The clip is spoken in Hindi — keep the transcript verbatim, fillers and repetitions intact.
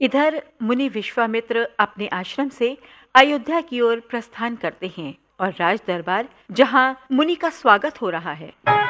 इधर मुनि विश्वामित्र अपने आश्रम से अयोध्या की ओर प्रस्थान करते हैं और राज दरबार जहां मुनि का स्वागत हो रहा है,